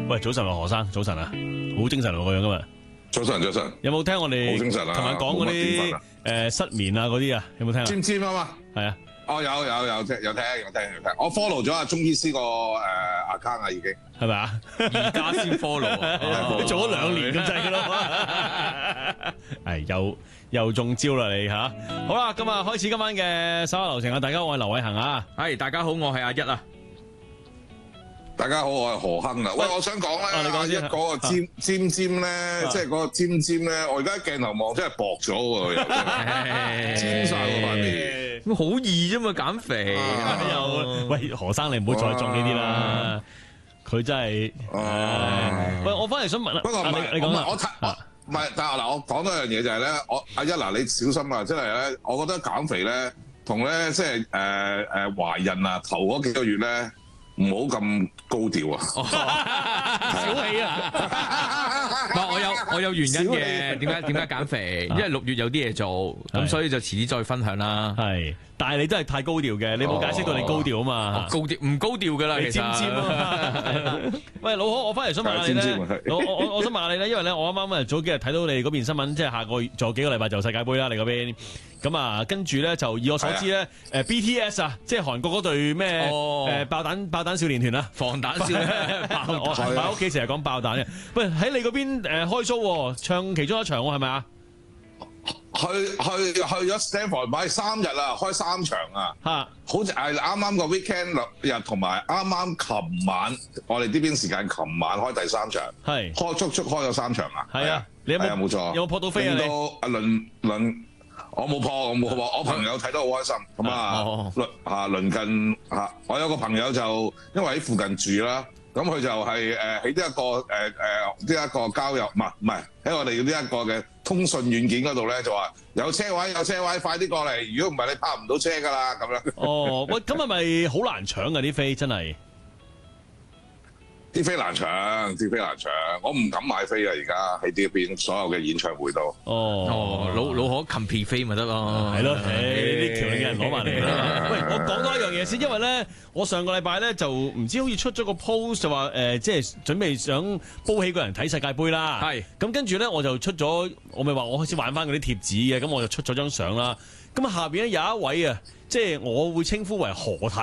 喂，早晨啊，何生，早晨啊，好精神個樣今日。 早晨，早晨。 有冇聽我哋好精神啊！ 琴日講嗰啲失眠啊嗰啲啊？有冇聽啊？ 尖尖啊嘛。 係啊。 哦，有聽。我 follow 咗阿鐘醫師個account 啊，已經係咪啊？ 而家先 follow， 你做咗2年咁滯噶咯。係又中招啦你吓。好啦，今日開始今晚嘅稍後流程啊！大家好，我係劉偉恒啊。 係大家好，我係阿一啊。 大家好，我係何亨啊。喂，我想講咧， 你講先嗰個尖咧，即係嗰個尖咧，我而家鏡頭望真係薄咗喎，尖曬喎塊面。 咁好易啫嘛，減肥。 喂，何生你唔好再中呢啲啦，佢真係。喂，我翻嚟想問啦。 不過唔係， 你講啦。 唔係，但係嗱，我講多樣嘢就係咧，阿一嗱，你小心啊！真係咧，我覺得減肥咧，同咧即係懷孕啊，頭嗰幾個月咧。唔好咁高調啊！ 小氣啊！ 我有原因嘅，點解減肥？因為6月有啲嘢做，咁所以就遲啲再分享啦。 係，但係你都係太高調嘅，你冇解釋到你高調啊嘛？ 高調唔高調㗎啦，其實。 尖尖啊！喂，老何，我翻嚟想問下你咧，我想問下你咧，因為咧我啱啱早幾日睇到你嗰邊新聞，即係下個月仲有幾個禮拜就世界盃啦，你嗰邊。咁啊，跟住咧就以我所知咧，BTS 啊，即係韓國嗰隊咩爆彈少年團啊， 防彈少年我喺屋企成日講爆彈嘅。喂，喺你嗰邊開 show 唱其中一場喎，係咪啊？ 去咗 Stanford 買3日啦，開3場啊！嚇，好似係啱啱個 weekend 日同埋啱啱琴晚，我哋呢邊時間琴晚開第3場，係足開咗3場啊！係啊，你有冇？冇錯，有冇撲到飛啊？你到阿倫。我冇破，我朋友睇得好開心。咁鄰近我有個朋友就因為喺附近住啦，咁佢就係喺呢一個交友，唔係喺我哋呢一個嘅通訊軟件嗰度咧，就話有車位，快啲過嚟！如果唔係你泊唔到車㗎啦，咁樣。哦， 喂，咁係咪好難搶㗎啲飛？真係。 啲飛難搶，我唔敢買飛啊！而家喺呢邊所有嘅演唱會度。 老可 compete 飛咪得咯， 係咯，呢啲條令嘅人攞埋嚟啦。喂，我講多一樣嘢先，因為咧，我上個禮拜咧就唔知好似出咗個 post 就話即係準備想煲起個人睇世界盃啦。係。咁跟住咧，我就出咗，我咪話我開始玩翻嗰啲貼紙嘅，咁我就出咗張相啦。咁下邊咧有一位啊，即係我會稱呼為何太。